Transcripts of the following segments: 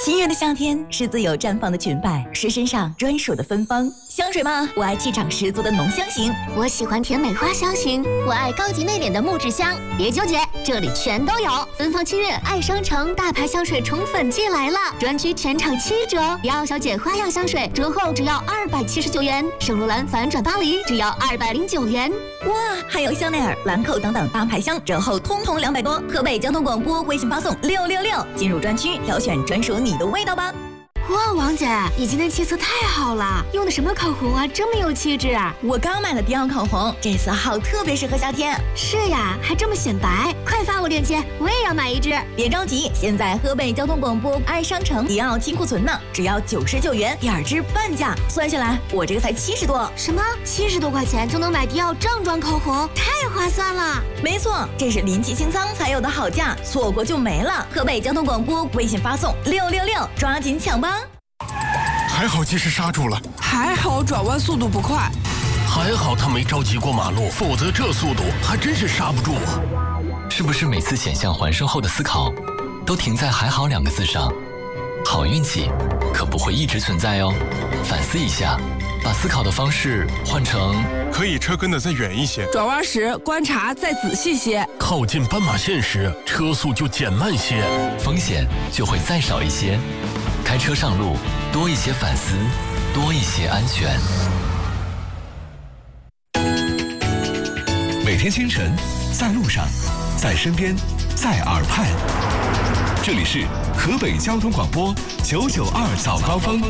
七月的夏天是自由绽放的裙摆，是身上专属的芬芳。香水吗？我爱气场十足的浓香型， 我喜欢甜美花香型， 我爱高级内敛的木质香。 别纠结，这里全都有。芬芳7月爱商城大牌香水宠粉季来了，专区全场7折，迪奥小姐花样香水折后只要279元，圣罗兰反转巴黎只要209元。 哇，还有香奈儿、兰蔻等等大牌香折后通通200多。河北交通广播微信发送666，进入专区挑选专属你的味道吧。 哇，王姐，你今天气色太好了，用的什么口红啊，这么有气质啊！ 我刚买了迪奥口红，这色号特别适合夏天。 是呀，还这么显白，快发我链接，我也要买一支。 别着急，现在河北交通广播爱商城迪奥清库存呢，只要99元，2支半价，算下来我这个才70多。 什么？70多块钱就能买迪奥正装口红，太划算了！ 没错，这是临期清仓才有的好价，错过就没了。河北交通广播微信发送666，抓紧抢吧！ 还好及时刹住了， 还好转弯速度不快， 还好他没着急过马路，否则这速度还真是刹不住啊！ 是不是每次险象环生后的思考，都停在“还好”2个字上？好运气可不会一直存在哦，反思一下，把思考的方式换成可以车跟得再远一些， 转弯时观察再仔细些， 靠近斑马线时车速就减慢些， 风险就会再少一些。开车上路，多一些反思，多一些安全。 每天清晨，在路上，在身边，在耳畔，这里是河北交通广播992早高峰。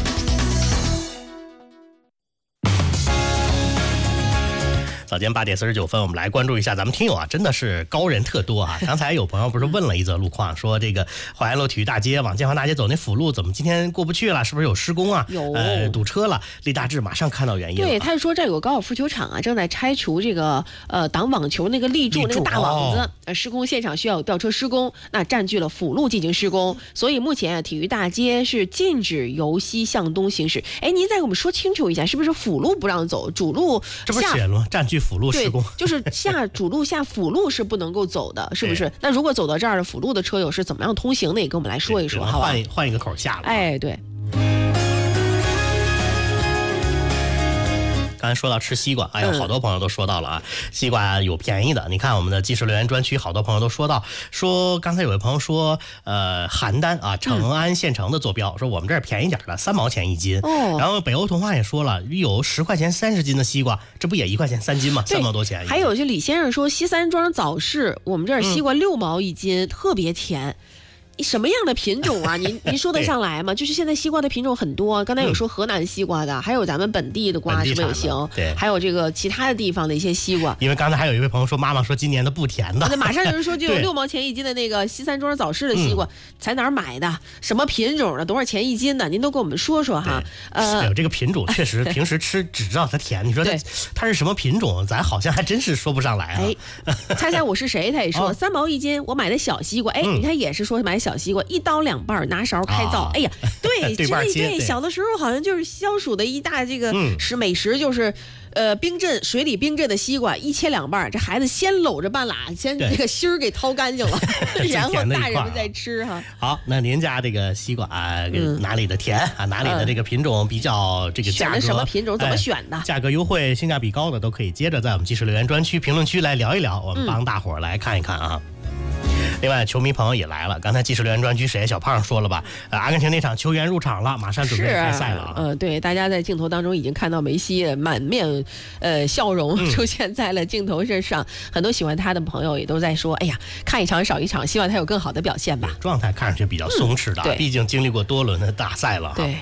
早间8点49分，我们来关注一下咱们听友啊，真的是高人特多啊！刚才有朋友不是问了一则路况，说这个淮安路体育大街往建华大街走那辅路怎么今天过不去了？是不是有施工啊？ 有堵车了。李大志马上看到原因了。 对，他是说这有个高尔夫球场啊，正在拆除这个挡网球那个立柱那个大网子，施工现场需要有吊车施工，那占据了辅路进行施工，所以目前啊体育大街是禁止由西向东行驶。哎，您再给我们说清楚一下，是不是辅路不让走，主路这不是写了吗？占据辅路施工， 就是下主路下辅路是不能够走的，是不是？那如果走到这儿的辅路的车友是怎么样通行的？也跟我们来说一说，好吧？ 换一个口下了。 哎，对。 刚才说到吃西瓜，哎呦，好多朋友都说到了啊，西瓜有便宜的。你看我们的即时留言专区，好多朋友都说到，说刚才有位朋友说，邯郸啊，成安县城的坐标，说我们这儿便宜点的，3毛钱1斤。然后北欧童话也说了，有10块钱30斤的西瓜，这不也1块钱3斤吗？3毛多钱。 还有就李先生说，西三庄早市我们这儿西瓜6毛1斤，特别甜。什么样的品种啊？您说得上来吗？就是现在西瓜的品种很多，刚才有说河南西瓜的，还有咱们本地的瓜是不是也行？ 对， 还有这个其他的地方的一些西瓜。 因为刚才还有一位朋友说，妈妈说今年的不甜的。 那马上有人说，就有6毛钱1斤的那个西三庄早市的西瓜，在哪儿买的？什么品种的？多少钱1斤的？您都跟我们说说哈。 有这个品种确实平时吃只知道它甜，你说它是什么品种，咱好像还真是说不上来啊。 哎，猜猜我是谁？他也说3毛1斤，我买的小西瓜。哎，你看也是说买小西瓜，1刀2瓣，拿勺开灶。哎呀，对，对，小的时候好像就是消暑的一大这个美食，就是冰镇水里冰镇的西瓜，一切2瓣，这孩子先搂着半拉，先这个芯儿给掏干净了，然后大人们再吃哈。 好，那您家这个西瓜哪里的甜啊？哪里的这个品种比较这个价格？ 选的什么品种？怎么选的？ 价格优惠、性价比高的都可以接着在我们即时留言专区、评论区来聊一聊，我们帮大伙儿来看一看啊。另外，球迷朋友也来了。刚才即时留言专区谁小胖说了吧？阿根廷那场球员入场了，马上准备开赛了啊。 对，大家在镜头当中已经看到梅西满面笑容出现在了镜头之上，很多喜欢他的朋友也都在说：“哎呀，看一场少一场，希望他有更好的表现吧。” 状态看上去比较松弛的，毕竟经历过多轮的大赛了。 对。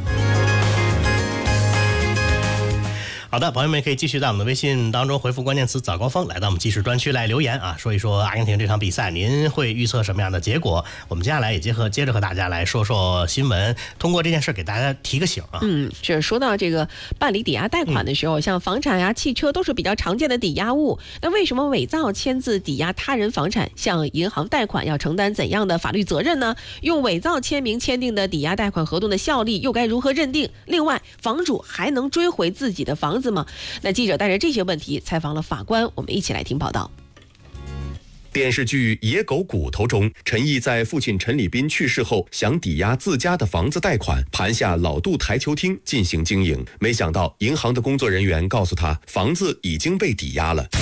好的，朋友们可以继续在我们的微信当中回复关键词早高峰，来到我们即时专区来留言啊，说一说阿根廷这场比赛您会预测什么样的结果。我们接下来也接着和大家来说说新闻，通过这件事给大家提个醒啊。 这说到这个办理抵押贷款的时候，像房产呀、汽车都是比较常见的抵押物，那为什么伪造签字抵押他人房产向银行贷款要承担怎样的法律责任呢？用伪造签名签订的抵押贷款合同的效力又该如何认定？另外，房主还能追回自己的房子吗？那记者带着这些问题采访了法官，我们一起来听报道。 电视剧《野狗骨头》中，陈毅在父亲陈礼斌去世后，想抵押自家的房子贷款，盘下老杜台球厅进行经营。没想到银行的工作人员告诉他，房子已经被抵押了。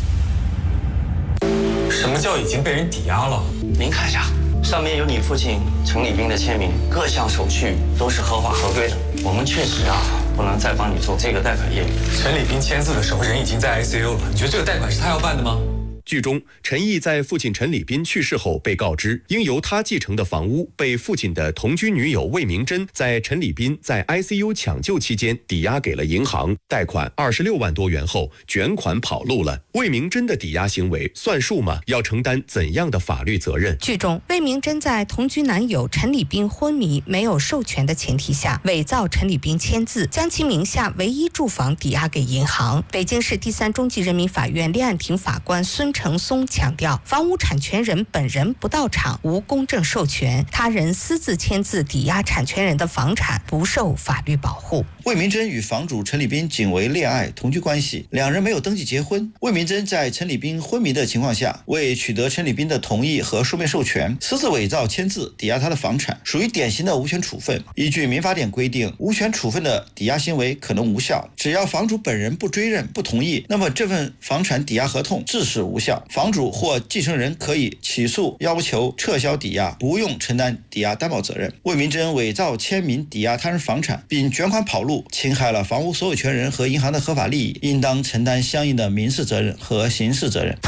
什么叫已经被人抵押了？ 您看一下，上面有你父亲陈礼斌的签名，各项手续都是合法合规的。我们确实不能再帮你做这个贷款业务。 陈礼斌签字的时候人已经在 ICU 了，你觉得这个贷款是他要办的吗？ 剧中，陈毅在父亲陈礼斌去世后被告知，应由他继承的房屋被父亲的同居女友魏明珍在陈礼斌在 ICU 抢救期间抵押给了银行，贷款26万多元后卷款跑路了。魏明珍的抵押行为算数吗？要承担怎样的法律责任？ 剧中，魏明珍在同居男友陈礼斌昏迷没有授权的前提下，伪造陈礼斌签字，将其名下唯一住房抵押给银行。北京市第3中级人民法院立案庭法官孙成松强调，房屋产权人本人不到场，无公证授权，他人私自签字抵押产权人的房产，不受法律保护。 魏明珍与房主陈礼斌仅为恋爱同居关系，两人没有登记结婚。魏明珍在陈礼斌昏迷的情况下，未取得陈礼斌的同意和书面授权，私自伪造签字抵押他的房产，属于典型的无权处分。依据民法典规定，无权处分的抵押行为可能无效，只要房主本人不追认、不同意，那么这份房产抵押合同自始无效。房主或继承人可以起诉要求撤销抵押，不用承担抵押担保责任。魏明珍伪造签名抵押他人房产并卷款跑路，侵害了房屋所有权人和银行的合法利益，应当承担相应的民事责任和刑事责任。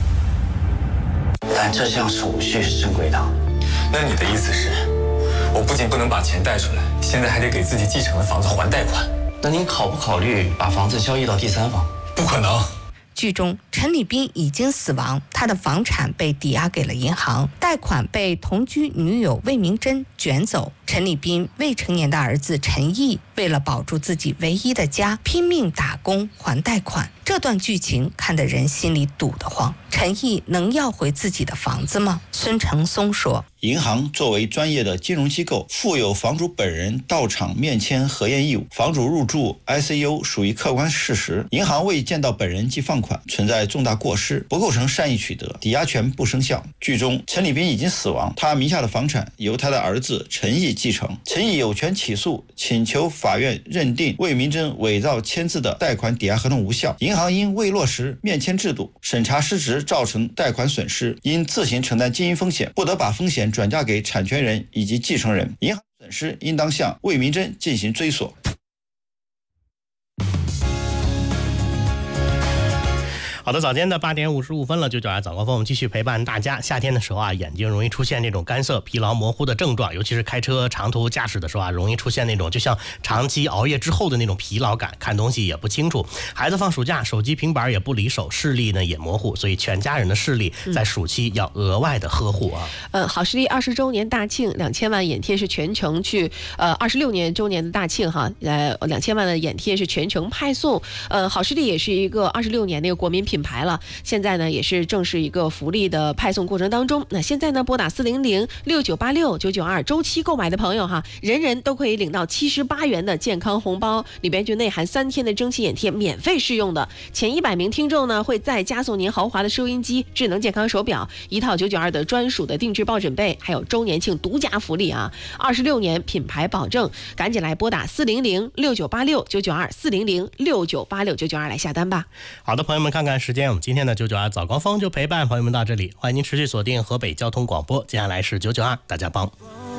但这项手续是正规的。 那你的意思是，我不仅不能把钱贷出来，现在还得给自己继承的房子还贷款？ 那您考不考虑把房子交易到第三方？ 不可能。 剧中，陈礼斌已经死亡，他的房产被抵押给了银行，贷款被同居女友魏明珍卷走。陈礼斌未成年的儿子陈毅为了保住自己唯一的家，拼命打工还贷款。这段剧情看得人心里堵得慌。陈毅能要回自己的房子吗？孙成松说， 银行作为专业的金融机构，负有房主本人到场面签核验义务。房主入住 ICU 属于客观事实，银行未见到本人即放款，存在重大过失，不构成善意取得，抵押权不生效。剧中，陈礼斌已经死亡，他名下的房产由他的儿子陈毅继承。陈毅有权起诉，请求法院认定魏明珍伪造签字的贷款抵押合同无效。银行因未落实面签制度，审查失职，造成贷款损失，应自行承担经营风险，不得把风险转嫁给产权人以及继承人。银行损失应当向魏明珍进行追索。 好的，早间的8点55分了，992早高峰，我们继续陪伴大家。夏天的时候眼睛容易出现这种干涩、疲劳、模糊的症状，尤其是开车长途驾驶的时候容易出现那种就像长期熬夜之后的那种疲劳感，看东西也不清楚。孩子放暑假，手机、平板也不离手，视力呢也模糊，所以全家人的视力在暑期要额外的呵护啊。 好视力20周年大庆，2000万眼贴是全程去26年周年的大庆哈，2000万的眼贴是全程派送。好视力也是一个26年那个国民品牌了，现在呢也是正是一个福利的派送过程当中。那现在呢，拨打400-6986-992周期购买的朋友哈，人人都可以领到78元的健康红包，里边就内含3天的蒸汽眼贴免费试用的。前100名听众呢，会再加送您豪华的收音机、智能健康手表、一套992的专属的定制抱枕被，还有周年庆独家福利啊！26年品牌保证，赶紧来拨打400-6986-992，400-6986-992来下单吧。 好的，朋友们，看看时间，我们今天的992早高峰就陪伴朋友们到这里，欢迎您持续锁定河北交通广播，接下来是992大家帮。